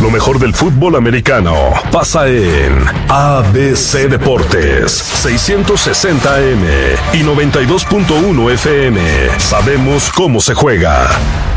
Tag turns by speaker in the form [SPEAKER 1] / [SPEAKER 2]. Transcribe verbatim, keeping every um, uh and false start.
[SPEAKER 1] Lo mejor del fútbol americano pasa en A B C Deportes, seiscientos sesenta A M y noventa y dos punto uno F M. Sabemos cómo se juega.